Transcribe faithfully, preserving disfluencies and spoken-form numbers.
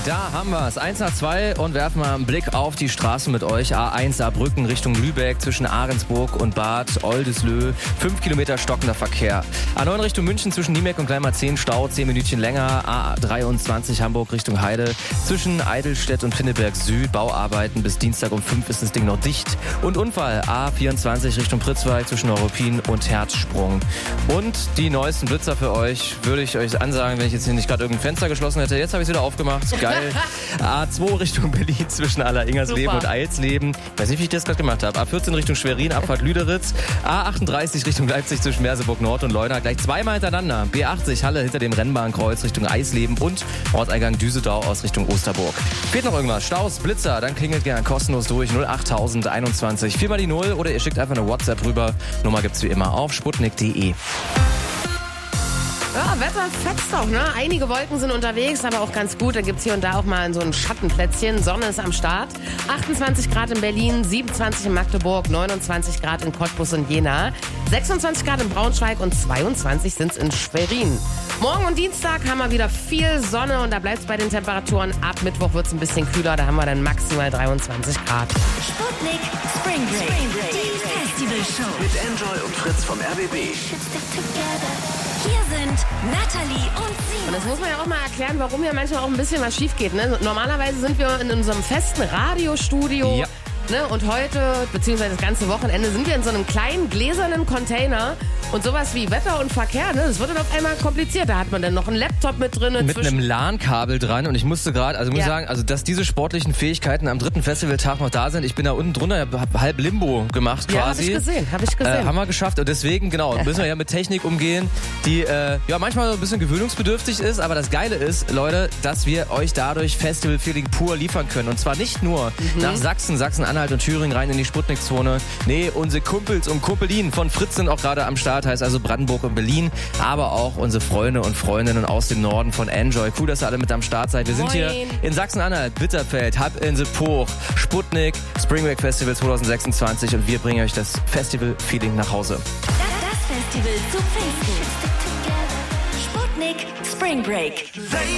Da haben wir es. eins nach zwei und werfen mal einen Blick auf die Straßen mit euch. A eins Saarbrücken Richtung Lübeck zwischen Ahrensburg und Bad Oldesloe. fünf Kilometer stockender Verkehr. A neun Richtung München zwischen Niemeck und Gleimerzehn Stau, zehn Minütchen länger. A dreiundzwanzig Hamburg Richtung Heide zwischen Eidelstedt und Pinneberg Süd. Bauarbeiten bis Dienstag um fünf ist das Ding noch dicht. Und Unfall A vierundzwanzig Richtung Pritzwalk zwischen Neuruppin und Herzsprung. Und die neuesten Blitzer für euch würde ich euch ansagen, wenn ich jetzt hier nicht gerade irgendein Fenster geschlossen hätte. Jetzt habe ich es wieder aufgemacht. Geil. A zwei Richtung Berlin zwischen Allersingersleben Super. und Eilsleben. Weiß nicht, wie ich das gerade gemacht habe. A vierzehn Richtung Schwerin, Abfahrt Lüderitz. A achtunddreißig Richtung Leipzig zwischen Merseburg Nord und Leuna. Gleich zweimal hintereinander. B achtzig Halle hinter dem Rennbahnkreuz Richtung Eisleben und Ortseingang Düsedau aus Richtung Osterburg. Fehlt noch irgendwas? Staus, Blitzer, dann klingelt gerne kostenlos durch. null acht null null einundzwanzig. Viermal die Null oder ihr schickt einfach eine WhatsApp rüber. Nummer gibt's wie immer auf sputnik punkt de. Ja, Wetter fetzt auch, ne? Einige Wolken sind unterwegs, aber auch ganz gut. Da gibt's hier und da auch mal so ein Schattenplätzchen. Sonne ist am Start. achtundzwanzig Grad in Berlin, siebenundzwanzig in Magdeburg, neunundzwanzig Grad in Cottbus und Jena, sechsundzwanzig Grad in Braunschweig und zweiundzwanzig sind's in Schwerin. Morgen und Dienstag haben wir wieder viel Sonne und da bleibt's bei den Temperaturen. Ab Mittwoch wird's ein bisschen kühler, da haben wir dann maximal dreiundzwanzig Grad. Sputnik Spring Break. Spring Break. Die Festivalshow. Mit Enjoy und Fritz vom R B B. Hier sind Natalie und Und Simon. das muss man ja auch mal erklären, warum hier manchmal auch ein bisschen was schief geht. Ne? Normalerweise sind wir in unserem festen Radiostudio. Ja. Ne? Und heute, beziehungsweise das ganze Wochenende, sind wir in so einem kleinen gläsernen Container. Und sowas wie Wetter und Verkehr, ne? Das wird dann auf einmal kompliziert. Da hat man dann noch einen Laptop mit drin. Mit einem LAN-Kabel dran und ich musste gerade, also muss Ja. ich sagen, also dass diese sportlichen Fähigkeiten am dritten Festivaltag noch da sind. Ich bin da unten drunter, hab halb Limbo gemacht quasi. Ja, hab ich gesehen, hab ich gesehen. Äh, haben wir geschafft und deswegen, genau, müssen wir ja mit Technik umgehen, die äh, ja manchmal so ein bisschen gewöhnungsbedürftig ist, aber das Geile ist, Leute, dass wir euch dadurch Festival-Feeling pur liefern können. Und zwar nicht nur Mhm. nach Sachsen, Sachsen-Anhalt und Thüringen rein in die Sputnik-Zone. Nee, unsere Kumpels und Kumpelinen von Fritz sind auch gerade am Start, heißt also Brandenburg und Berlin, aber auch unsere Freunde und Freundinnen aus dem Norden von Enjoy. Cool, dass ihr alle mit am Start seid. Wir sind Moin. hier in Sachsen-Anhalt, Bitterfeld, Halbinsel, Poch, Sputnik, Spring Break Festival zwanzig sechsundzwanzig und wir bringen euch das Festival-Feeling nach Hause. Das Festival zu Pfingsten. Sputnik Spring Break.